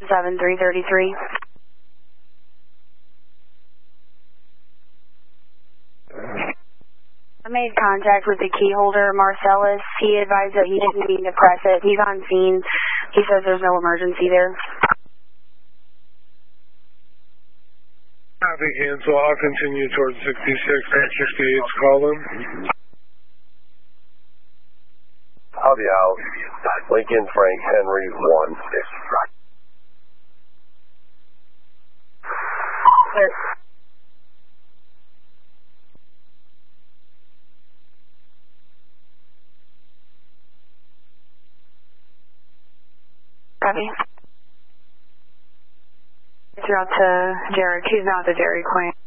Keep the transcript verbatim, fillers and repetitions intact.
seven three thirty-three. I made contact with the key holder, Marcellus. He advised that he didn't mean to press it. He's on scene. He says there's no emergency there. Copy, cancel. I'll continue towards sixty-six and sixty-eight's column. I'll be out. Lincoln, Frank, Henry, one. Clear. Copy. Throughout to Jared. He's now at the Dairy Queen.